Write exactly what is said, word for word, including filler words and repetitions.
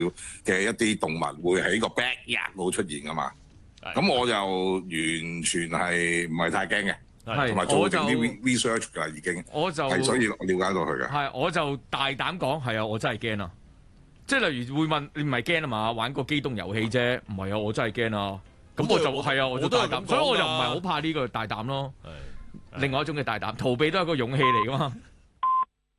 嘅一啲動物會喺個 backyard 度出現噶嘛。咁我就完全係唔係太驚嘅，同埋做定啲 research 㗎已經。 我就係所以了解到佢嘅。 係，我就大膽講係啊，我真係驚啊！即係例如會問你唔係驚啊嘛？玩個機動遊戲啫，唔係啊，我真係驚啊！咁我就係啊，我就大膽，所以我就唔係好怕呢個大膽咯。另外一種嘅大膽，逃避都係個勇氣嚟噶嘛。